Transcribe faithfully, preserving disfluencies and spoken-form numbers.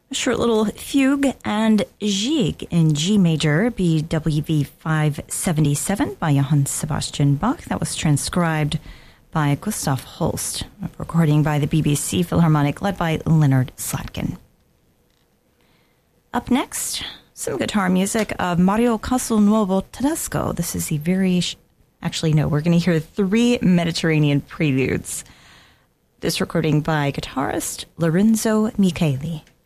A short little fugue and Gigue in G major, B W V five seventy-seven by Johann Sebastian Bach. That was transcribed by Gustav Holst, a recording by the B B C Philharmonic led by Leonard Slatkin. Up next, some guitar music of Mario Castelnuovo Tedesco. This is the very, sh- actually no, we're going to hear three Mediterranean preludes. This recording by guitarist Lorenzo Micheli.